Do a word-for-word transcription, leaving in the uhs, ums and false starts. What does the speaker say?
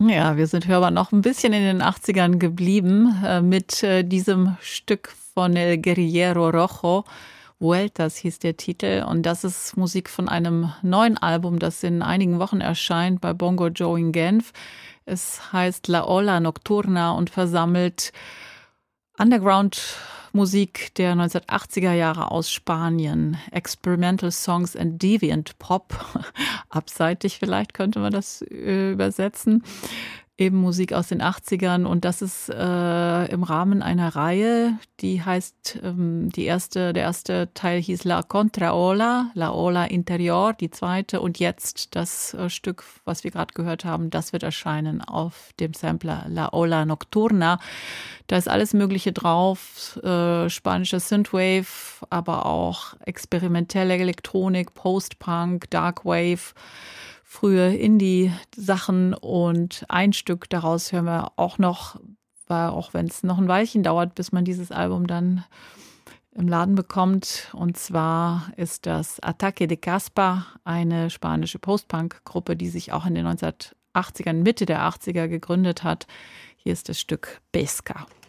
Ja, wir sind hörbar noch ein bisschen in den achtzigern geblieben äh, mit äh, diesem Stück von El Guerillero Rojo. Vueltas hieß der Titel und das ist Musik von einem neuen Album, das in einigen Wochen erscheint bei Bongo Joe in Genf. Es heißt La Ola Nocturna und versammelt Underground-Musik der neunzehnhundertachtziger Jahre aus Spanien. Experimental Songs and Deviant Pop. Abseitig vielleicht könnte man das äh, übersetzen. Eben Musik aus den achtzigern und das ist äh, im Rahmen einer Reihe, die heißt, ähm, die erste, der erste Teil hieß La Contraola, La Ola Interior, die zweite und jetzt das äh, Stück, was wir gerade gehört haben, das wird erscheinen auf dem Sampler La Ola Nocturna. Da ist alles Mögliche drauf, äh, spanische Synthwave, aber auch experimentelle Elektronik, Post-Punk, Darkwave, frühe Indie-Sachen und ein Stück daraus hören wir auch noch, weil auch wenn es noch ein Weilchen dauert, bis man dieses Album dann im Laden bekommt. Und zwar ist das Ataque de Caspa, eine spanische Post-Punk-Gruppe, die sich auch in den neunzehnhundertachtzigern, Mitte der achtziger gegründet hat. Hier ist das Stück Pesca.